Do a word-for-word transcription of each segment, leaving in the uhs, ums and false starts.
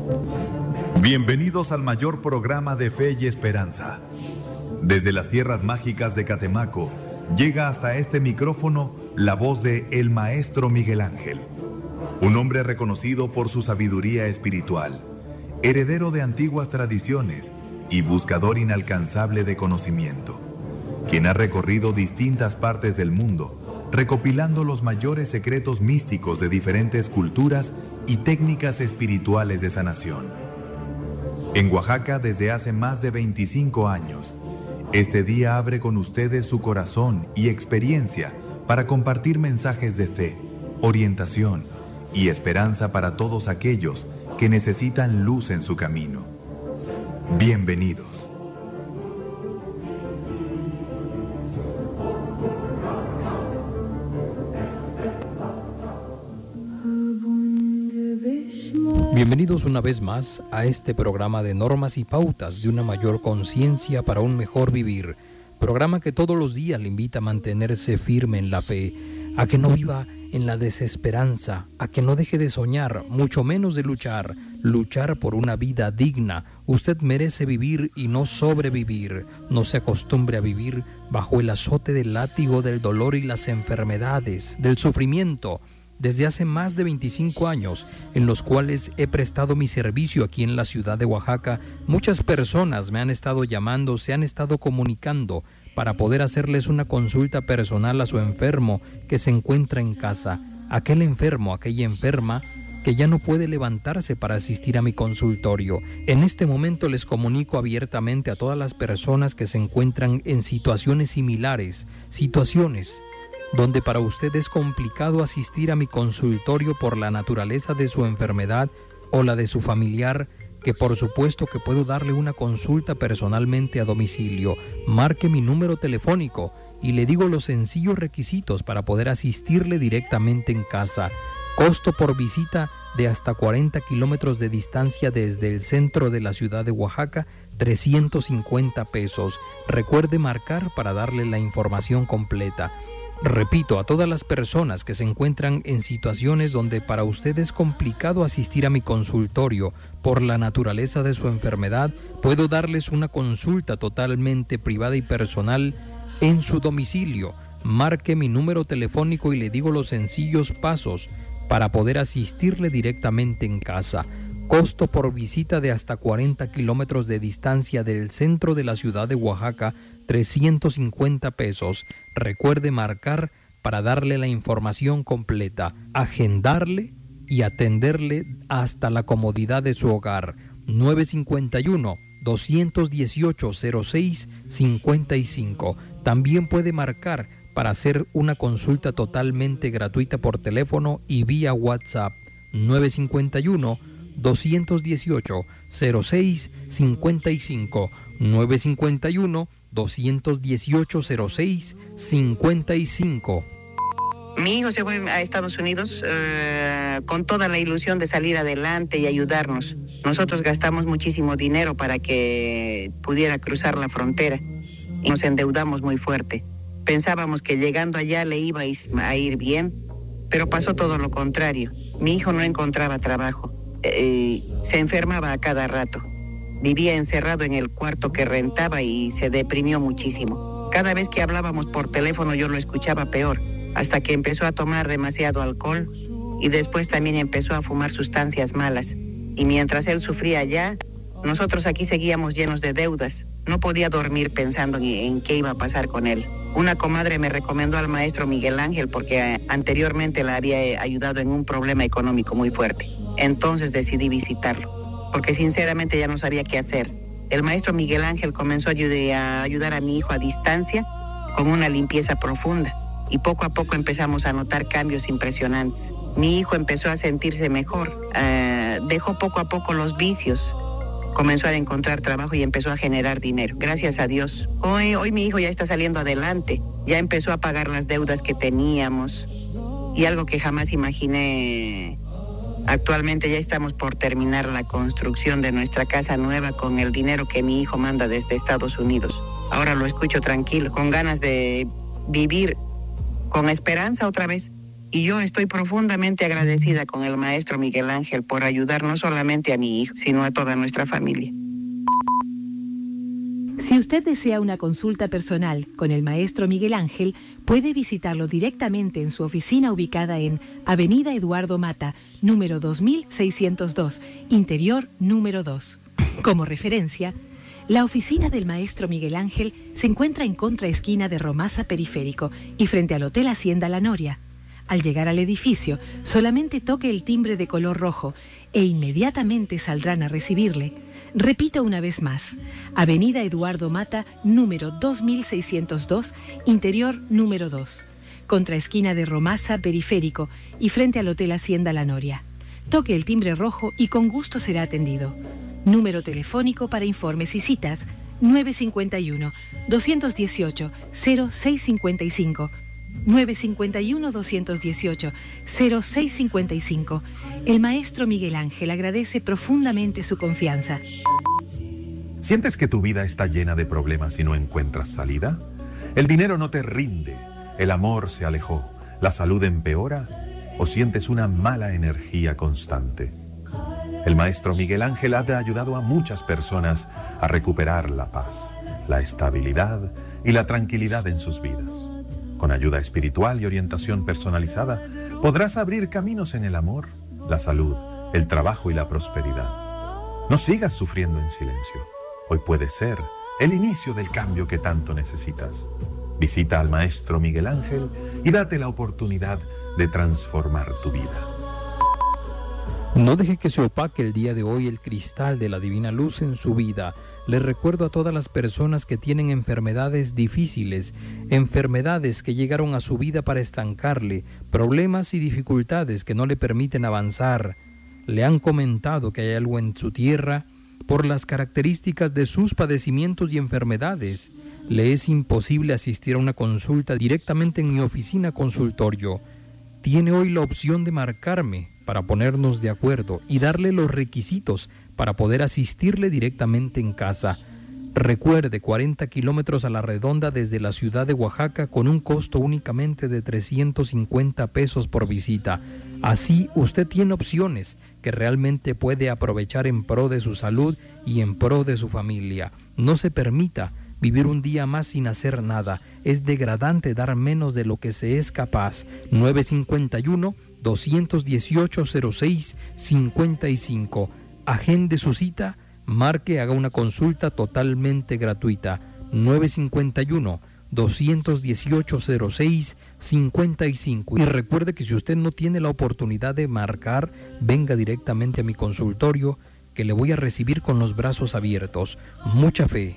Bienvenidos al mayor programa de fe y esperanza. Desde las tierras mágicas de Catemaco, llega hasta este micrófono la voz de el Maestro Miguel Ángel, un hombre reconocido por su sabiduría espiritual, heredero de antiguas tradiciones y buscador inalcanzable de conocimiento, quien ha recorrido distintas partes del mundo, recopilando los mayores secretos místicos de diferentes culturas y técnicas espirituales de sanación. En Oaxaca desde hace más de veinticinco años, este día abre con ustedes su corazón y experiencia para compartir mensajes de fe, orientación y esperanza para todos aquellos que necesitan luz en su camino. Bienvenidos. Bienvenidos una vez más a este programa de normas y pautas de una mayor conciencia para un mejor vivir. Programa que todos los días le invita a mantenerse firme en la fe, a que no viva en la desesperanza, a que no deje de soñar, mucho menos de luchar, luchar por una vida digna. Usted merece vivir y no sobrevivir. No se acostumbre a vivir bajo el azote del látigo del dolor y las enfermedades, del sufrimiento. Desde hace más de veinticinco años, en los cuales he prestado mi servicio aquí en la ciudad de Oaxaca, muchas personas me han estado llamando, se han estado comunicando para poder hacerles una consulta personal a su enfermo que se encuentra en casa. Aquel enfermo, aquella enferma que ya no puede levantarse para asistir a mi consultorio. En este momento les comunico abiertamente a todas las personas que se encuentran en situaciones similares, situaciones donde para usted es complicado asistir a mi consultorio por la naturaleza de su enfermedad o la de su familiar, que por supuesto que puedo darle una consulta personalmente a domicilio. Marque mi número telefónico y le digo los sencillos requisitos para poder asistirle directamente en casa. Costo por visita de hasta cuarenta kilómetros de distancia desde el centro de la ciudad de Oaxaca, trescientos cincuenta pesos. Recuerde marcar para darle la información completa. Repito, a todas las personas que se encuentran en situaciones donde para usted es complicado asistir a mi consultorio por la naturaleza de su enfermedad, puedo darles una consulta totalmente privada y personal en su domicilio. Marque mi número telefónico y le digo los sencillos pasos para poder asistirle directamente en casa. Costo por visita de hasta cuarenta kilómetros de distancia del centro de la ciudad de Oaxaca, trescientos cincuenta pesos. Recuerde marcar para darle la información completa, agendarle y atenderle hasta la comodidad de su hogar. nueve cinco uno, dos uno ocho, cero seis cinco cinco. También puede marcar para hacer una consulta totalmente gratuita por teléfono y vía WhatsApp. nueve cinco uno, dos uno ocho, cero seis cinco cinco. nueve cinco uno, dos uno ocho, cero seis cinco cinco. Mi hijo se fue a Estados Unidos uh, con toda la ilusión de salir adelante y ayudarnos. Nosotros gastamos muchísimo dinero para que pudiera cruzar la frontera y nos endeudamos muy fuerte. Pensábamos que llegando allá le iba a ir bien, pero pasó todo lo contrario. Mi hijo no encontraba trabajo, eh, se enfermaba a cada rato. Vivía encerrado en el cuarto que rentaba y se deprimió muchísimo. Cada vez que hablábamos por teléfono yo lo escuchaba peor, hasta que empezó a tomar demasiado alcohol y después también empezó a fumar sustancias malas. Y mientras él sufría allá, nosotros aquí seguíamos llenos de deudas. No podía dormir pensando en, en qué iba a pasar con él. Una comadre me recomendó al maestro Miguel Ángel porque anteriormente la había ayudado en un problema económico muy fuerte. Entonces decidí visitarlo, porque sinceramente ya no sabía qué hacer. El maestro Miguel Ángel comenzó a ayudar a mi hijo a distancia con una limpieza profunda y poco a poco empezamos a notar cambios impresionantes. Mi hijo empezó a sentirse mejor, uh, dejó poco a poco los vicios, comenzó a encontrar trabajo y empezó a generar dinero. Gracias a Dios. Hoy, hoy mi hijo ya está saliendo adelante, ya empezó a pagar las deudas que teníamos y algo que jamás imaginé. Actualmente ya estamos por terminar la construcción de nuestra casa nueva con el dinero que mi hijo manda desde Estados Unidos. Ahora lo escucho tranquilo, con ganas de vivir con esperanza otra vez. Y yo estoy profundamente agradecida con el maestro Miguel Ángel por ayudar no solamente a mi hijo, sino a toda nuestra familia. Si usted desea una consulta personal con el maestro Miguel Ángel, puede visitarlo directamente en su oficina ubicada en Avenida Eduardo Mata, número dos mil seiscientos dos, interior número dos. Como referencia, la oficina del maestro Miguel Ángel se encuentra en contraesquina de Romasa Periférico y frente al Hotel Hacienda La Noria. Al llegar al edificio, solamente toque el timbre de color rojo e inmediatamente saldrán a recibirle. Repito una vez más, Avenida Eduardo Mata, número dos mil seiscientos dos, interior número dos, contraesquina de Romasa Periférico y frente al Hotel Hacienda La Noria. Toque el timbre rojo y con gusto será atendido. Número telefónico para informes y citas, nueve cinco uno, dos uno ocho, cero seis cinco cinco, nueve cinco uno, dos uno ocho, cero seis cinco cinco. El maestro Miguel Ángel agradece profundamente su confianza. ¿Sientes que tu vida está llena de problemas y no encuentras salida? ¿El dinero no te rinde? ¿El amor se alejó? ¿La salud empeora? ¿O sientes una mala energía constante? El maestro Miguel Ángel ha ayudado a muchas personas a recuperar la paz, la estabilidad y la tranquilidad en sus vidas. Con ayuda espiritual y orientación personalizada, podrás abrir caminos en el amor, la salud, el trabajo y la prosperidad. No sigas sufriendo en silencio. Hoy puede ser el inicio del cambio que tanto necesitas. Visita al maestro Miguel Ángel y date la oportunidad de transformar tu vida. No deje que se opaque el día de hoy el cristal de la divina luz en su vida. Les recuerdo a todas las personas que tienen enfermedades difíciles, enfermedades que llegaron a su vida para estancarle, problemas y dificultades que no le permiten avanzar. Le han comentado que hay algo en su tierra por las características de sus padecimientos y enfermedades. Le es imposible asistir a una consulta directamente en mi oficina consultorio. Tiene hoy la opción de marcarme para ponernos de acuerdo y darle los requisitos para poder asistirle directamente en casa. Recuerde, cuarenta kilómetros a la redonda desde la ciudad de Oaxaca con un costo únicamente de trescientos cincuenta pesos por visita. Así usted tiene opciones que realmente puede aprovechar en pro de su salud y en pro de su familia. No se permita vivir un día más sin hacer nada. Es degradante dar menos de lo que se es capaz. nueve cinco uno, dos uno ocho, cero seis cinco cinco. Agende su cita, marque, haga una consulta totalmente gratuita. nueve cinco uno, dos uno ocho, cero seis cinco cinco. Y recuerde que si usted no tiene la oportunidad de marcar, venga directamente a mi consultorio, que le voy a recibir con los brazos abiertos. Mucha fe.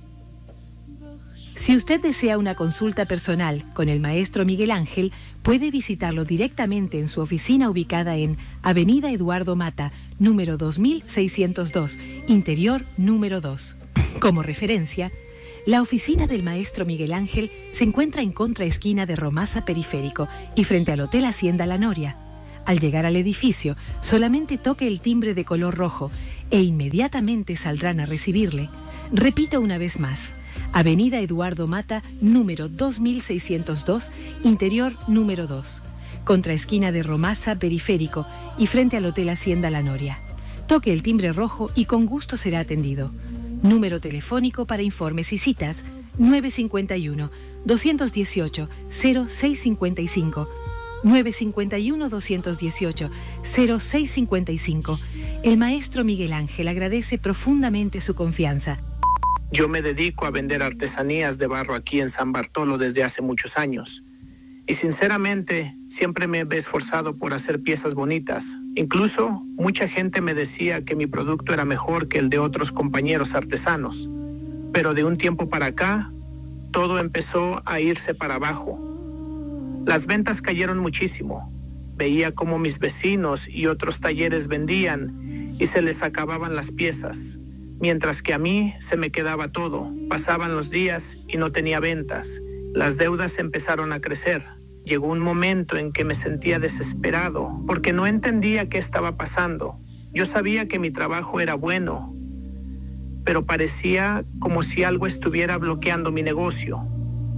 Si usted desea una consulta personal con el maestro Miguel Ángel, puede visitarlo directamente en su oficina ubicada en Avenida Eduardo Mata, número dos mil seiscientos dos, interior número dos. Como referencia, la oficina del maestro Miguel Ángel se encuentra en contraesquina de Romasa Periférico y frente al Hotel Hacienda La Noria. Al llegar al edificio, solamente toque el timbre de color rojo e inmediatamente saldrán a recibirle. Repito una vez más. Avenida Eduardo Mata, número dos mil seiscientos dos, interior número dos, contraesquina de Romasa Periférico y frente al Hotel Hacienda La Noria. Toque el timbre rojo y con gusto será atendido. Número telefónico para informes y citas, nueve cinco uno, dos uno ocho, cero seis cinco cinco, nueve cinco uno, dos uno ocho, cero seis cinco cinco. El maestro Miguel Ángel agradece profundamente su confianza. Yo me dedico a vender artesanías de barro aquí en San Bartolo desde hace muchos años. Y sinceramente, siempre me he esforzado por hacer piezas bonitas. Incluso, mucha gente me decía que mi producto era mejor que el de otros compañeros artesanos. Pero de un tiempo para acá, todo empezó a irse para abajo. Las ventas cayeron muchísimo. Veía cómo mis vecinos y otros talleres vendían y se les acababan las piezas. Mientras que a mí se me quedaba todo. Pasaban los días y no tenía ventas. Las deudas empezaron a crecer. Llegó un momento en que me sentía desesperado porque no entendía qué estaba pasando. Yo sabía que mi trabajo era bueno, pero parecía como si algo estuviera bloqueando mi negocio.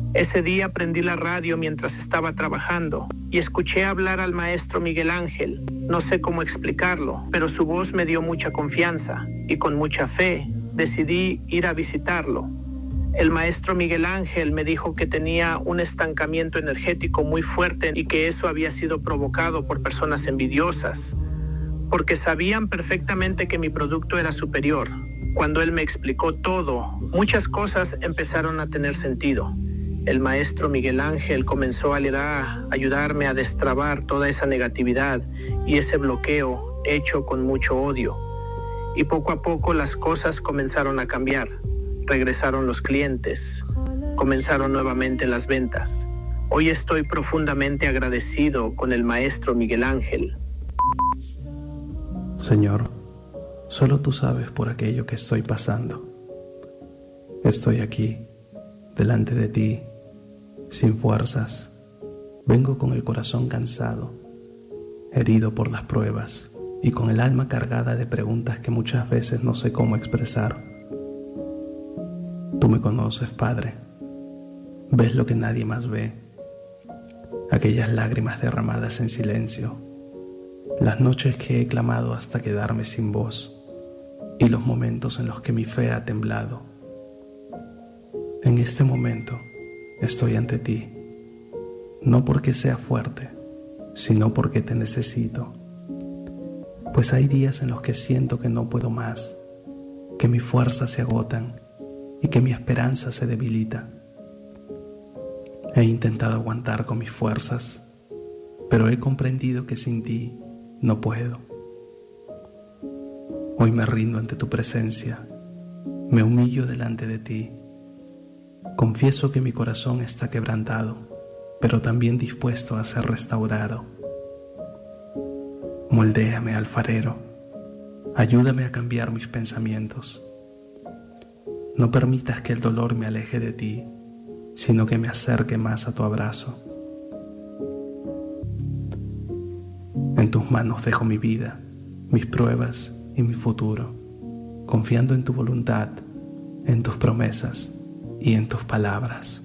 Ese día prendí la radio mientras estaba trabajando y escuché hablar al maestro Miguel Ángel. No sé cómo explicarlo, pero su voz me dio mucha confianza y con mucha fe decidí ir a visitarlo. El maestro Miguel Ángel me dijo que tenía un estancamiento energético muy fuerte y que eso había sido provocado por personas envidiosas, porque sabían perfectamente que mi producto era superior. Cuando él me explicó todo, muchas cosas empezaron a tener sentido. El maestro Miguel Ángel comenzó a ayudarme a destrabar toda esa negatividad y ese bloqueo hecho con mucho odio. Y poco a poco las cosas comenzaron a cambiar. Regresaron los clientes, comenzaron nuevamente las ventas. Hoy estoy profundamente agradecido con el maestro Miguel Ángel. Señor, solo tú sabes por aquello que estoy pasando. Estoy aquí, delante de ti, sin fuerzas. Vengo con el corazón cansado, herido por las pruebas y con el alma cargada de preguntas que muchas veces no sé cómo expresar. Tú me conoces, Padre. Ves lo que nadie más ve. Aquellas lágrimas derramadas en silencio, las noches que he clamado hasta quedarme sin voz y los momentos en los que mi fe ha temblado. En este momento estoy ante ti, no porque sea fuerte, sino porque te necesito. Pues hay días en los que siento que no puedo más, que mis fuerzas se agotan y que mi esperanza se debilita. He intentado aguantar con mis fuerzas, pero he comprendido que sin ti no puedo. Hoy me rindo ante tu presencia, me humillo delante de ti. Confieso que mi corazón está quebrantado, pero también dispuesto a ser restaurado. Moldéame, alfarero, ayúdame a cambiar mis pensamientos. No permitas que el dolor me aleje de ti, sino que me acerque más a tu abrazo. En tus manos dejo mi vida, mis pruebas y mi futuro, confiando en tu voluntad, en tus promesas y en tus palabras.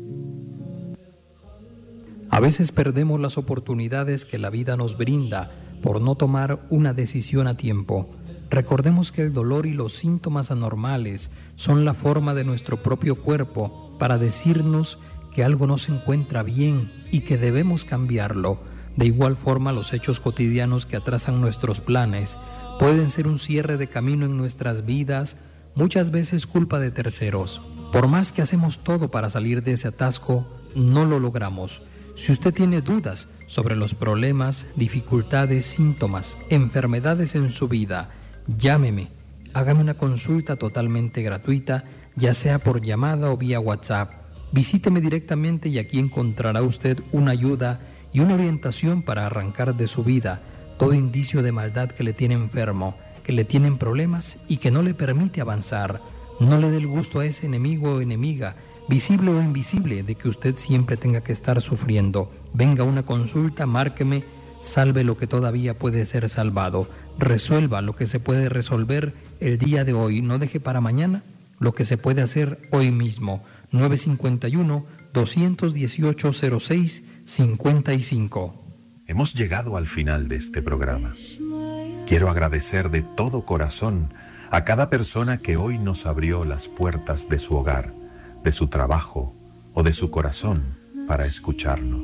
A veces perdemos las oportunidades que la vida nos brinda por no tomar una decisión a tiempo. Recordemos que el dolor y los síntomas anormales son la forma de nuestro propio cuerpo para decirnos que algo no se encuentra bien y que debemos cambiarlo. De igual forma, los hechos cotidianos que atrasan nuestros planes pueden ser un cierre de camino en nuestras vidas, muchas veces culpa de terceros. Por más que hacemos todo para salir de ese atasco, no lo logramos. Si usted tiene dudas sobre los problemas, dificultades, síntomas, enfermedades en su vida, llámeme, hágame una consulta totalmente gratuita, ya sea por llamada o vía WhatsApp. Visíteme directamente y aquí encontrará usted una ayuda y una orientación para arrancar de su vida todo indicio de maldad que le tiene enfermo, que le tienen problemas y que no le permite avanzar. No le dé el gusto a ese enemigo o enemiga, visible o invisible, de que usted siempre tenga que estar sufriendo. Venga a una consulta, márqueme, salve lo que todavía puede ser salvado, resuelva lo que se puede resolver el día de hoy, no deje para mañana lo que se puede hacer hoy mismo. nueve cinco uno, dos uno ocho, cero seis cincuenta y cinco. Hemos llegado al final de este programa. Quiero agradecer de todo corazón a cada persona que hoy nos abrió las puertas de su hogar, de su trabajo o de su corazón para escucharnos.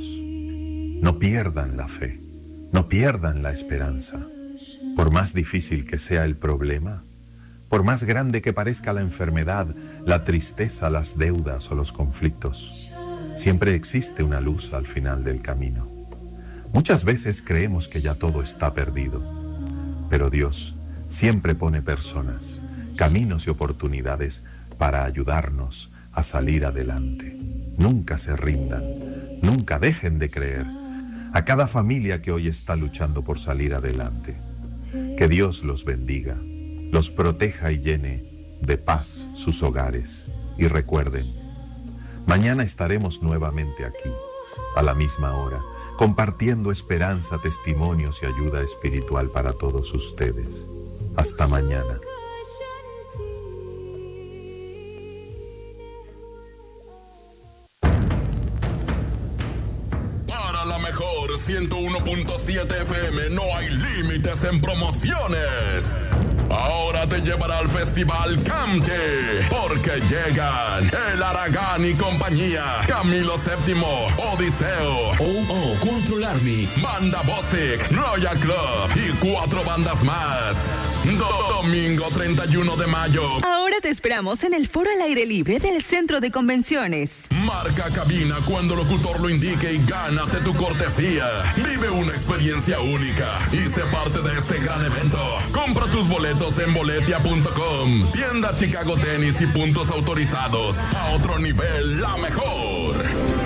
No pierdan la fe, no pierdan la esperanza. Por más difícil que sea el problema, por más grande que parezca la enfermedad, la tristeza, las deudas o los conflictos, siempre existe una luz al final del camino. Muchas veces creemos que ya todo está perdido, pero Dios siempre pone personas, caminos y oportunidades para ayudarnos a salir adelante. Nunca se rindan, nunca dejen de creer. A cada familia que hoy está luchando por salir adelante, que Dios los bendiga, los proteja y llene de paz sus hogares. Y recuerden, mañana estaremos nuevamente aquí, a la misma hora, compartiendo esperanza, testimonios y ayuda espiritual para todos ustedes. Hasta mañana. ciento uno punto siete F M no hay límites en promociones. Ahora te llevará al Festival Camte, porque llegan El Aragán y compañía, Camilo Séptimo, Odiseo, Oh Oh, Control Army, Banda Bostic, Royal Club y cuatro bandas más. Domingo treinta y uno de mayo. Ahora te esperamos en el Foro al Aire Libre del Centro de Convenciones. Marca cabina cuando el locutor lo indique y gánate tu cortesía. Vive una experiencia única y sé parte de este gran evento. Compra tus boletos en boletia punto com. Tienda Chicago Tenis y puntos autorizados. A otro nivel, la mejor.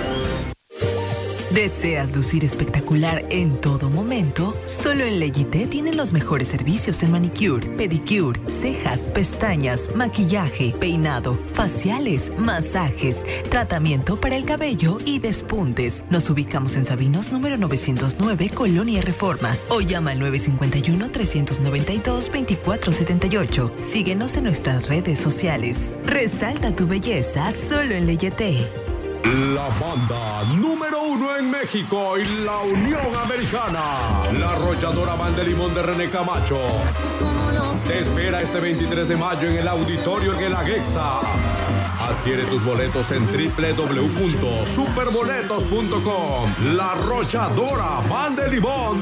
¿Deseas lucir espectacular en todo momento? Solo en Leyité tienen los mejores servicios en manicure, pedicure, cejas, pestañas, maquillaje, peinado, faciales, masajes, tratamiento para el cabello y despuntes. Nos ubicamos en Sabinos número novecientos nueve, Colonia Reforma. O llama al nueve cinco uno, tres nueve dos, dos cuatro siete ocho. Síguenos en nuestras redes sociales. Resalta tu belleza solo en Leyité. La banda número uno en México y la Unión Americana, la arrolladora Banda de Limón de René Camacho, te espera este veintitrés de mayo en el Auditorio Guelaguetza. Adquiere tus boletos en doble u doble u doble u punto superboletos punto com. La arrolladora Banda de Limón.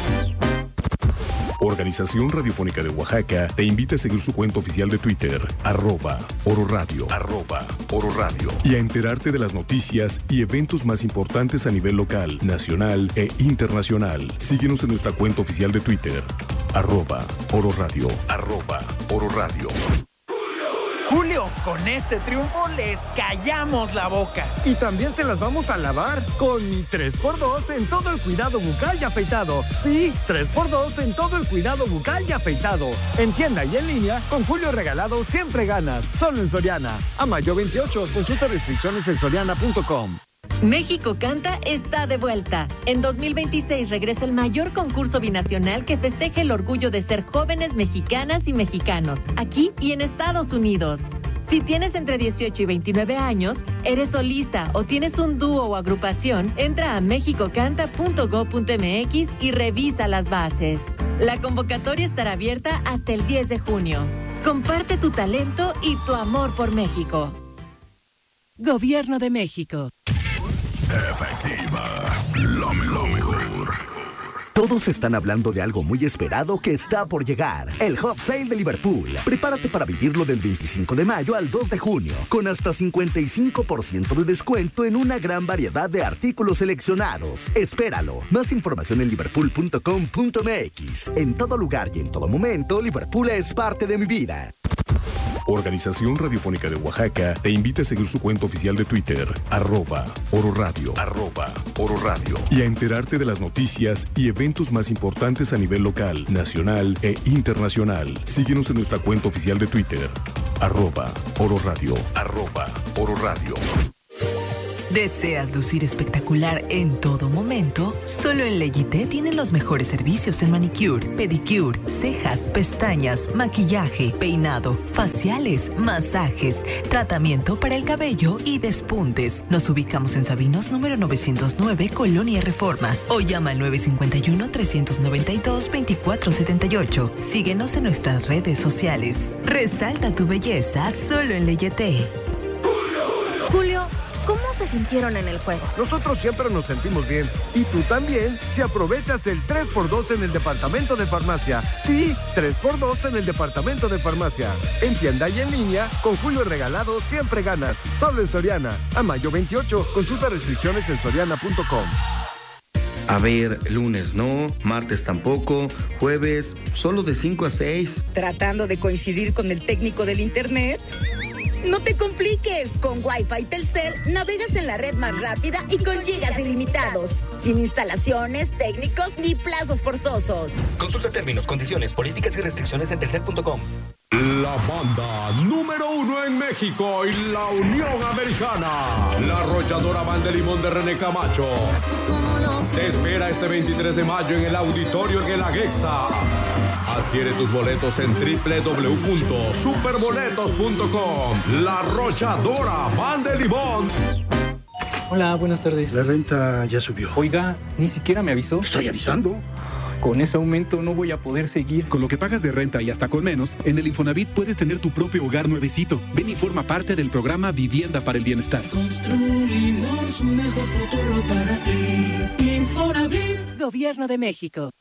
Organización Radiofónica de Oaxaca te invita a seguir su cuenta oficial de Twitter, arroba Oro Radio, arroba Oro Radio, y a enterarte de las noticias y eventos más importantes a nivel local, nacional e internacional. Síguenos en nuestra cuenta oficial de Twitter, arroba Oro Radio, arroba Oro Radio. Julio, con este triunfo les callamos la boca. Y también se las vamos a lavar con mi tres por dos en todo el cuidado bucal y afeitado. Sí, tres por dos en todo el cuidado bucal y afeitado. En tienda y en línea, con Julio regalado siempre ganas. Solo en Soriana. A mayo veintiocho, consulta restricciones en soriana punto com. México Canta está de vuelta. En dos mil veintiséis regresa el mayor concurso binacional que festeja el orgullo de ser jóvenes mexicanas y mexicanos, aquí y en Estados Unidos. Si tienes entre dieciocho y veintinueve años, eres solista o tienes un dúo o agrupación, entra a mexico canta punto gob punto m x y revisa las bases. La convocatoria estará abierta hasta el diez de junio. Comparte tu talento y tu amor por México. Gobierno de México. Efectiva, lo mejor. Todos están hablando de algo muy esperado que está por llegar. El Hot Sale de Liverpool. Prepárate para vivirlo del veinticinco de mayo al dos de junio, con hasta cincuenta y cinco por ciento de descuento en una gran variedad de artículos seleccionados. Espéralo. Más información en liverpool punto com punto m x. En todo lugar y en todo momento, Liverpool es parte de mi vida. Organización Radiofónica de Oaxaca te invita a seguir su cuenta oficial de Twitter, arroba Oro Radio, arroba Oro Radio, y a enterarte de las noticias y eventos más importantes a nivel local, nacional e internacional. Síguenos en nuestra cuenta oficial de Twitter, arroba Oro Radio, arroba Oro Radio. ¿Deseas lucir espectacular en todo momento? Solo en Leyité tienen los mejores servicios en manicure, pedicure, cejas, pestañas, maquillaje, peinado, faciales, masajes, tratamiento para el cabello y despuntes. Nos ubicamos en Sabinos número novecientos nueve, Colonia Reforma. O llama al nueve cinco uno, tres nueve dos, dos cuatro siete ocho. Síguenos en nuestras redes sociales. Resalta tu belleza solo en Leyité. Julio, ¿cómo se sintieron en el juego? Nosotros siempre nos sentimos bien. Y tú también, si aprovechas el tres por dos en el departamento de farmacia. Sí, tres por dos en el departamento de farmacia. En tienda y en línea, con Julio regalado siempre ganas. Solo en Soriana. A mayo veintiocho, consulta restricciones en soriana punto com. A ver, lunes no, martes tampoco, jueves solo de cinco a seis. ¿Tratando de coincidir con el técnico del internet? No te compliques, con Wi-Fi Telcel navegas en la red más rápida y con gigas ilimitados, sin instalaciones, técnicos ni plazos forzosos. Consulta términos, condiciones, políticas y restricciones en telcel punto com. La banda número uno en México y la Unión Americana, la arrolladora Banda de Limón de René Camacho, te espera este veintitrés de mayo en el Auditorio Guelaguetza. Adquiere tus boletos en doble u doble u doble u punto superboletos punto com. La arrolladora Banda de Limón. Hola, buenas tardes. La renta ya subió. Oiga, ni siquiera me avisó. Estoy avisando. Con ese aumento no voy a poder seguir. Con lo que pagas de renta y hasta con menos, en el Infonavit puedes tener tu propio hogar nuevecito. Ven y forma parte del programa Vivienda para el Bienestar. Construimos un mejor futuro para ti. Infonavit. Gobierno de México.